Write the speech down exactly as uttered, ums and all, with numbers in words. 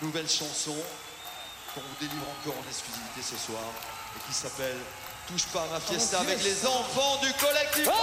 nouvelle chanson qu'on vous délivre encore en exclusivité ce soir et qui s'appelle Touche pas à ma fiesta avec les enfants du collectif. Oh